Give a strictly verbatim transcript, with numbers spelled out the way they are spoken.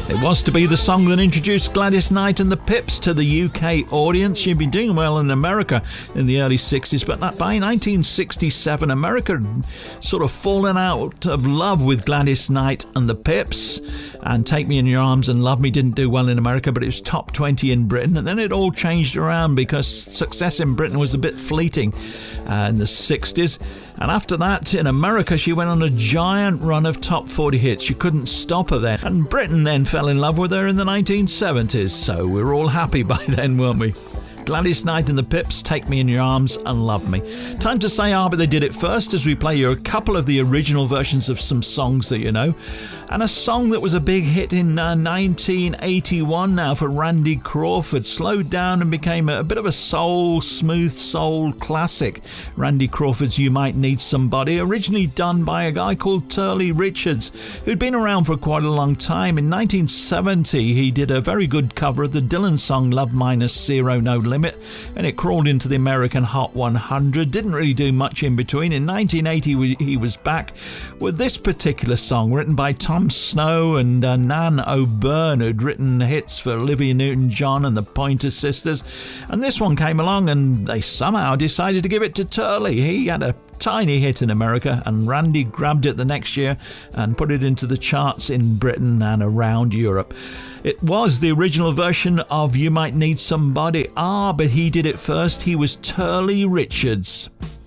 It was to be the song that introduced Gladys Knight and the Pips to the U K audience. She'd been doing well in America in the early sixties, but by nineteen sixty-seven, America had sort of fallen out of love with Gladys Knight and the Pips, and Take Me in Your Arms and Love Me didn't do well in America, but it was top twenty in Britain, and then it all changed around because success in Britain was a bit fleeting uh, in the sixties. And after that, in America, she went on a giant run of top forty hits. You couldn't stop her then. And Britain then fell in love with her in the nineteen seventies. So we were all happy by then, weren't we? Gladys Knight and the Pips, Take Me in Your Arms and Love Me. Time to say ah, but they did it first as we play you a couple of the original versions of some songs that you know. And a song that was a big hit in uh, nineteen eighty-one now for Randy Crawford. Slowed down and became a, a bit of a soul, smooth soul classic. Randy Crawford's You Might Need Somebody, originally done by a guy called Turley Richards, who'd been around for quite a long time. In nineteen seventy, he did a very good cover of the Dylan song Love Minus Zero No Limit, and it crawled into the American Hot one hundred. Didn't really do much in between. In nineteen eighty, he was back with this particular song, written by Tom Snow and uh, Nan O'Byrne, who'd written hits for Olivia Newton-John and the Pointer Sisters. And this one came along, and they somehow decided to give it to Turley. He had a tiny hit in America, and Randy grabbed it the next year and put it into the charts in Britain and around Europe. It was the original version of You Might Need Somebody. Ah, but he did it first. He was Turley Richards.